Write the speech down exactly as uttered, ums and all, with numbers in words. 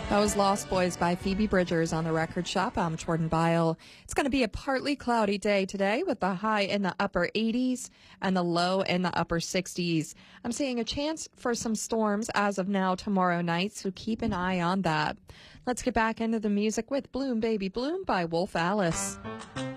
That was Lost Boys by Phoebe Bridgers on the Record Shop. I'm Jordan Byle. It's going to be a partly cloudy day today with the high in the upper eighties and the low in the upper sixties. I'm seeing a chance for some storms as of now tomorrow night, so keep an eye on that. Let's get back into the music with Bloom Baby Bloom by Wolf Alice.